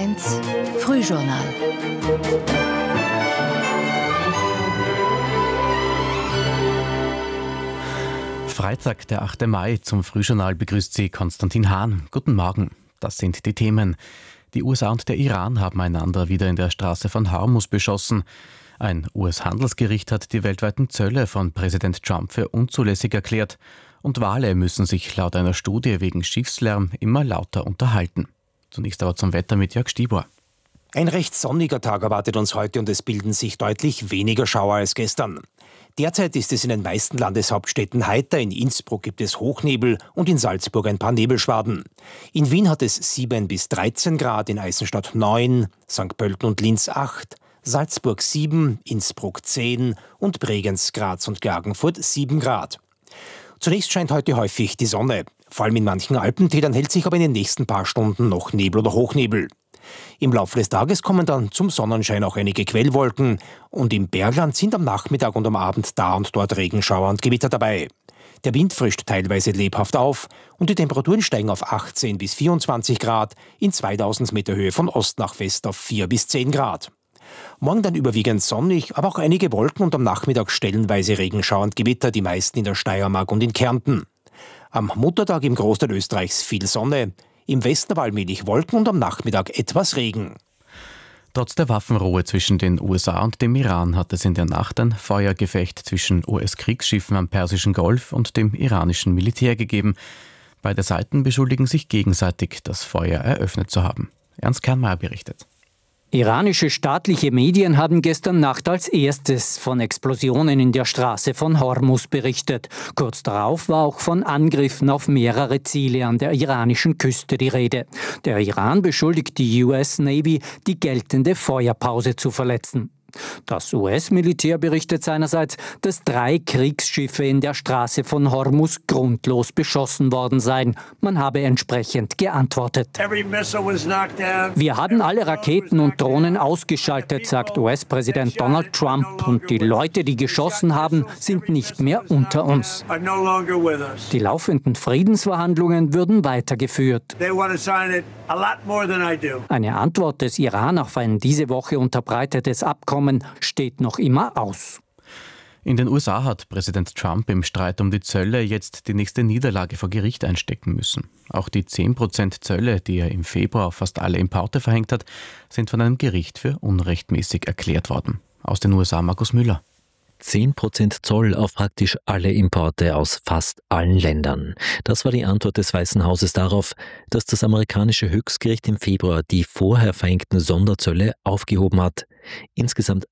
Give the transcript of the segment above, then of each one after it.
1 Frühjournal. Freitag, der 8. Mai, zum Frühjournal begrüßt Sie Konstantin Hahn. Guten Morgen. Das sind die Themen. Die USA und der Iran haben einander wieder in der Straße von Hormuz beschossen. Ein US-Handelsgericht hat die weltweiten Zölle von Präsident Trump für unzulässig erklärt. Und Wale müssen sich laut einer Studie wegen Schiffslärm immer lauter unterhalten. Zunächst aber zum Wetter mit Jörg Stibor. Ein recht sonniger Tag erwartet uns heute und es bilden sich deutlich weniger Schauer als gestern. Derzeit ist es in den meisten Landeshauptstädten heiter. In Innsbruck gibt es Hochnebel und in Salzburg ein paar Nebelschwaden. In Wien hat es 7 bis 13 Grad, in Eisenstadt 9, St. Pölten und Linz 8, Salzburg 7, Innsbruck 10 und Bregenz, Graz und Klagenfurt 7 Grad. Zunächst scheint heute häufig die Sonne. Vor allem in manchen Alpentälern hält sich aber in den nächsten paar Stunden noch Nebel oder Hochnebel. Im Laufe des Tages kommen dann zum Sonnenschein auch einige Quellwolken und im Bergland sind am Nachmittag und am Abend da und dort Regenschauer und Gewitter dabei. Der Wind frischt teilweise lebhaft auf und die Temperaturen steigen auf 18 bis 24 Grad, in 2000 Meter Höhe von Ost nach West auf 4 bis 10 Grad. Morgen dann überwiegend sonnig, aber auch einige Wolken und am Nachmittag stellenweise Regenschauer und Gewitter, die meisten in der Steiermark und in Kärnten. Am Muttertag im Großteil Österreichs viel Sonne, im Westen aber allmählich Wolken und am Nachmittag etwas Regen. Trotz der Waffenruhe zwischen den USA und dem Iran hat es in der Nacht ein Feuergefecht zwischen US-Kriegsschiffen am Persischen Golf und dem iranischen Militär gegeben. Beide Seiten beschuldigen sich gegenseitig, das Feuer eröffnet zu haben. Ernst Kernmeier berichtet. Iranische staatliche Medien haben gestern Nacht als erstes von Explosionen in der Straße von Hormuz berichtet. Kurz darauf war auch von Angriffen auf mehrere Ziele an der iranischen Küste die Rede. Der Iran beschuldigt die US Navy, die geltende Feuerpause zu verletzen. Das US-Militär berichtet seinerseits, dass 3 Kriegsschiffe in der Straße von Hormuz grundlos beschossen worden seien. Man habe entsprechend geantwortet. Wir haben alle Raketen und Drohnen ausgeschaltet, sagt US-Präsident Donald Trump. Und die Leute, die geschossen haben, sind nicht mehr unter uns. Die laufenden Friedensverhandlungen würden weitergeführt. Eine Antwort des Iran auf ein diese Woche unterbreitetes Abkommen steht noch immer aus. In den USA hat Präsident Trump im Streit um die Zölle jetzt die nächste Niederlage vor Gericht einstecken müssen. Auch die 10% Zölle, die er im Februar auf fast alle Importe verhängt hat, sind von einem Gericht für unrechtmäßig erklärt worden. Aus den USA Markus Müller. 10% Zoll auf praktisch alle Importe aus fast allen Ländern. Das war die Antwort des Weißen Hauses darauf, dass das amerikanische Höchstgericht im Februar die vorher verhängten Sonderzölle aufgehoben hat. Insgesamt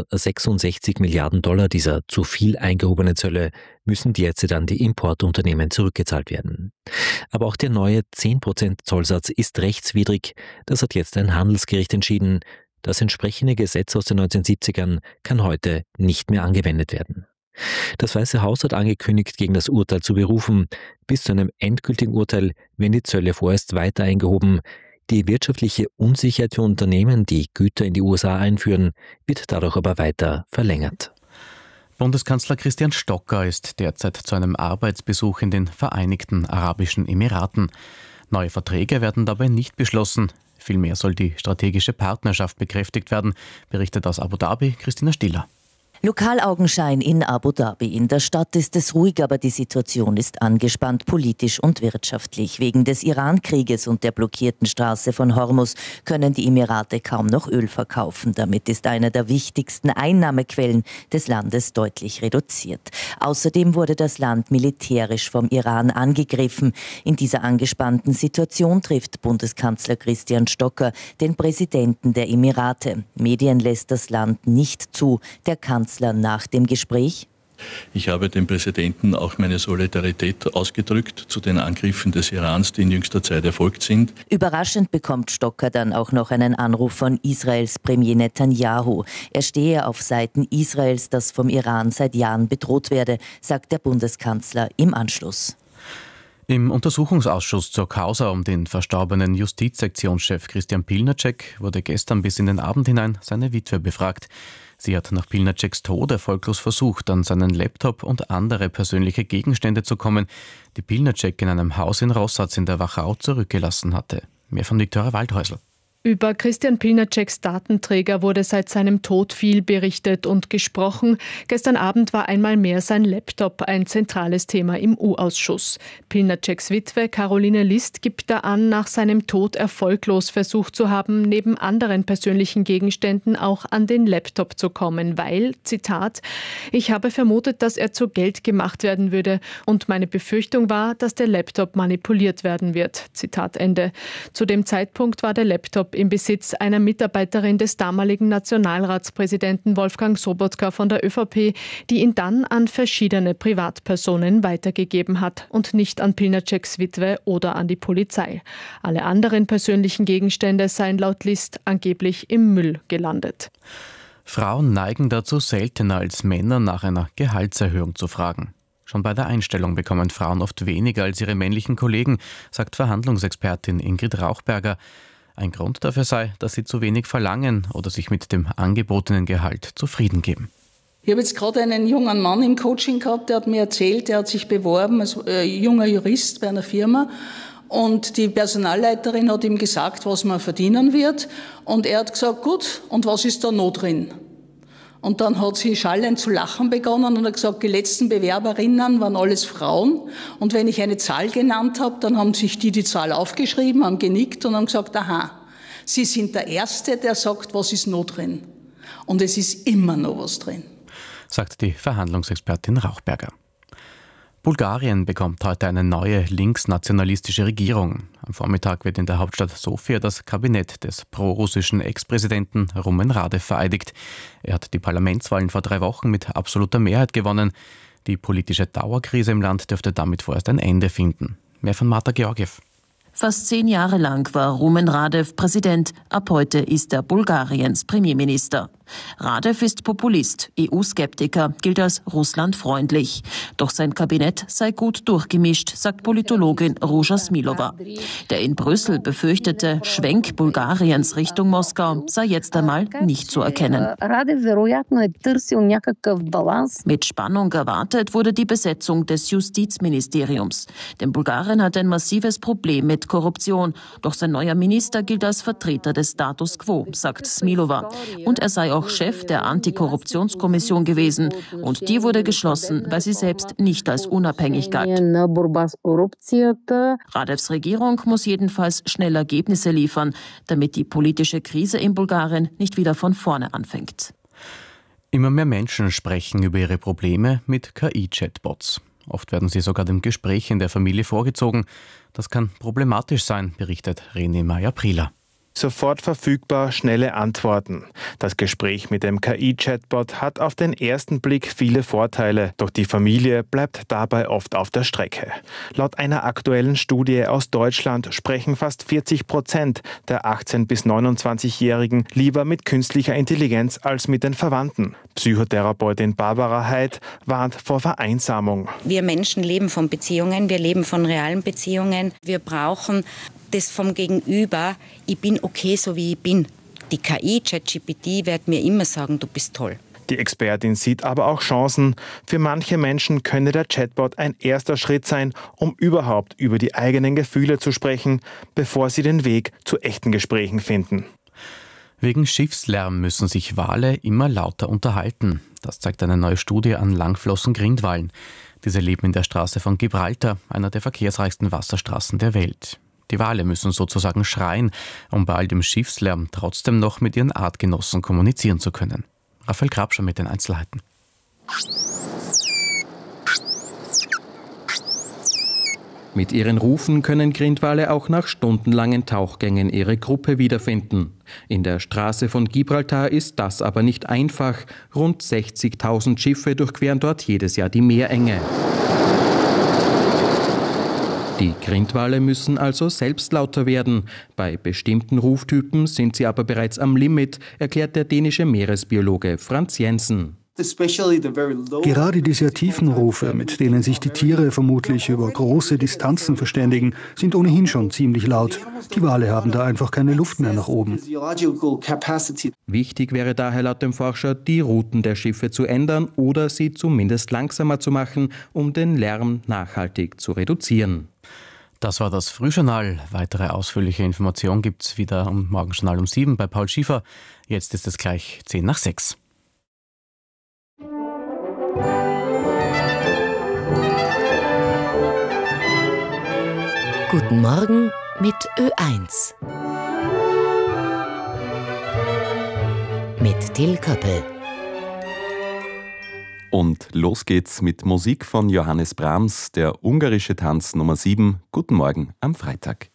166 Milliarden Dollar dieser zu viel eingehobene Zölle müssen jetzt an die Importunternehmen zurückgezahlt werden. Aber auch der neue 10% Zollsatz ist rechtswidrig. Das hat jetzt ein Handelsgericht entschieden. Das entsprechende Gesetz aus den 1970ern kann heute nicht mehr angewendet werden. Das Weiße Haus hat angekündigt, gegen das Urteil zu berufen. Bis zu einem endgültigen Urteil werden die Zölle vorerst weiter eingehoben. Die wirtschaftliche Unsicherheit für Unternehmen, die Güter in die USA einführen, wird dadurch aber weiter verlängert. Bundeskanzler Christian Stocker ist derzeit zu einem Arbeitsbesuch in den Vereinigten Arabischen Emiraten. Neue Verträge werden dabei nicht beschlossen. Vielmehr soll die strategische Partnerschaft bekräftigt werden, berichtet aus Abu Dhabi Christina Stiller. Lokalaugenschein in Abu Dhabi. In der Stadt ist es ruhig, aber die Situation ist angespannt, politisch und wirtschaftlich. Wegen des Iran-Krieges und der blockierten Straße von Hormuz können die Emirate kaum noch Öl verkaufen. Damit ist eine der wichtigsten Einnahmequellen des Landes deutlich reduziert. Außerdem wurde das Land militärisch vom Iran angegriffen. In dieser angespannten Situation trifft Bundeskanzler Christian Stocker den Präsidenten der Emirate. Medien lässt das Land nicht zu. Der Kanzler nach dem Gespräch: Ich habe dem Präsidenten auch meine Solidarität ausgedrückt zu den Angriffen des Irans, die in jüngster Zeit erfolgt sind. Überraschend bekommt Stocker dann auch noch einen Anruf von Israels Premier Netanyahu. Er stehe auf Seiten Israels, das vom Iran seit Jahren bedroht werde, sagt der Bundeskanzler im Anschluss. Im Untersuchungsausschuss zur Causa um den verstorbenen Justizsektionschef Christian Pilnacek wurde gestern bis in den Abend hinein seine Witwe befragt. Sie hat nach Pilnaceks Tod erfolglos versucht, an seinen Laptop und andere persönliche Gegenstände zu kommen, die Pilnacek in einem Haus in Rossatz in der Wachau zurückgelassen hatte. Mehr von Viktoria Waldhäusl. Über Christian Pilnaceks Datenträger wurde seit seinem Tod viel berichtet und gesprochen. Gestern Abend war einmal mehr sein Laptop ein zentrales Thema im U-Ausschuss. Pilnaceks Witwe Caroline List gibt da an, nach seinem Tod erfolglos versucht zu haben, neben anderen persönlichen Gegenständen auch an den Laptop zu kommen, weil, Zitat, ich habe vermutet, dass er zu Geld gemacht werden würde und meine Befürchtung war, dass der Laptop manipuliert werden wird. Zitat Ende. Zu dem Zeitpunkt war der Laptop im Besitz einer Mitarbeiterin des damaligen Nationalratspräsidenten Wolfgang Sobotka von der ÖVP, die ihn dann an verschiedene Privatpersonen weitergegeben hat und nicht an Pilnaceks Witwe oder an die Polizei. Alle anderen persönlichen Gegenstände seien laut List angeblich im Müll gelandet. Frauen neigen dazu, seltener als Männer nach einer Gehaltserhöhung zu fragen. Schon bei der Einstellung bekommen Frauen oft weniger als ihre männlichen Kollegen, sagt Verhandlungsexpertin Ingrid Rauchberger. Ein Grund dafür sei, dass sie zu wenig verlangen oder sich mit dem angebotenen Gehalt zufrieden geben. Ich habe jetzt gerade einen jungen Mann im Coaching gehabt, der hat mir erzählt, der hat sich beworben als junger Jurist bei einer Firma und die Personalleiterin hat ihm gesagt, was man verdienen wird und er hat gesagt, gut, und was ist da noch drin? Und dann hat sie schallend zu lachen begonnen und hat gesagt, die letzten Bewerberinnen waren alles Frauen. Und wenn ich eine Zahl genannt habe, dann haben sich die Zahl aufgeschrieben, haben genickt und haben gesagt, aha, Sie sind der Erste, der sagt, was ist noch drin. Und es ist immer noch was drin, sagt die Verhandlungsexpertin Rauchberger. Bulgarien bekommt heute eine neue linksnationalistische Regierung. Am Vormittag wird in der Hauptstadt Sofia das Kabinett des prorussischen Ex-Präsidenten Rumen Radev vereidigt. Er hat die Parlamentswahlen vor 3 Wochen mit absoluter Mehrheit gewonnen. Die politische Dauerkrise im Land dürfte damit vorerst ein Ende finden. Mehr von Marta Georgiev. Fast 10 Jahre lang war Rumen Radev Präsident. Ab heute ist er Bulgariens Premierminister. Radev ist Populist, EU-Skeptiker, gilt als russlandfreundlich. Doch sein Kabinett sei gut durchgemischt, sagt Politologin Ruža Smilova. Der in Brüssel befürchtete Schwenk Bulgariens Richtung Moskau sei jetzt einmal nicht zu erkennen. Mit Spannung erwartet wurde die Besetzung des Justizministeriums. Denn Bulgarien hat ein massives Problem mit Korruption. Doch sein neuer Minister gilt als Vertreter des Status quo, sagt Smilova. Und er sei auch Chef der Antikorruptionskommission gewesen. Und die wurde geschlossen, weil sie selbst nicht als unabhängig galt. Radevs Regierung muss jedenfalls schnell Ergebnisse liefern, damit die politische Krise in Bulgarien nicht wieder von vorne anfängt. Immer mehr Menschen sprechen über ihre Probleme mit KI-Chatbots. Oft werden sie sogar dem Gespräch in der Familie vorgezogen. Das kann problematisch sein, berichtet René Meyer-Prieler. Sofort verfügbar, schnelle Antworten. Das Gespräch mit dem KI-Chatbot hat auf den ersten Blick viele Vorteile, doch die Familie bleibt dabei oft auf der Strecke. Laut einer aktuellen Studie aus Deutschland sprechen fast 40% der 18- bis 29-Jährigen lieber mit künstlicher Intelligenz als mit den Verwandten. Psychotherapeutin Barbara Heid warnt vor Vereinsamung. Wir Menschen leben von Beziehungen, wir leben von realen Beziehungen. Wir brauchen das vom Gegenüber, ich bin okay, so wie ich bin. Die KI, ChatGPT, wird mir immer sagen, du bist toll. Die Expertin sieht aber auch Chancen. Für manche Menschen könne der Chatbot ein erster Schritt sein, um überhaupt über die eigenen Gefühle zu sprechen, bevor sie den Weg zu echten Gesprächen finden. Wegen Schiffslärm müssen sich Wale immer lauter unterhalten. Das zeigt eine neue Studie an Langflossen-Grindwalen. Diese leben in der Straße von Gibraltar, einer der verkehrsreichsten Wasserstraßen der Welt. Die Wale müssen sozusagen schreien, um bei all dem Schiffslärm trotzdem noch mit ihren Artgenossen kommunizieren zu können. Raphael Grabscher mit den Einzelheiten. Mit ihren Rufen können Grindwale auch nach stundenlangen Tauchgängen ihre Gruppe wiederfinden. In der Straße von Gibraltar ist das aber nicht einfach. Rund 60.000 Schiffe durchqueren dort jedes Jahr die Meerenge. Die Grindwale müssen also selbst lauter werden. Bei bestimmten Ruftypen sind sie aber bereits am Limit, erklärt der dänische Meeresbiologe Franz Jensen. Gerade die sehr tiefen Rufe, mit denen sich die Tiere vermutlich über große Distanzen verständigen, sind ohnehin schon ziemlich laut. Die Wale haben da einfach keine Luft mehr nach oben. Wichtig wäre daher laut dem Forscher, die Routen der Schiffe zu ändern oder sie zumindest langsamer zu machen, um den Lärm nachhaltig zu reduzieren. Das war das Frühjournal. Weitere ausführliche Informationen gibt es wieder im Morgenjournal um 7 bei Paul Schiefer. Jetzt ist es gleich 10 nach 6. Guten Morgen mit Ö1. Mit Till Köppel. Und los geht's mit Musik von Johannes Brahms, der ungarische Tanz Nummer 7. Guten Morgen am Freitag.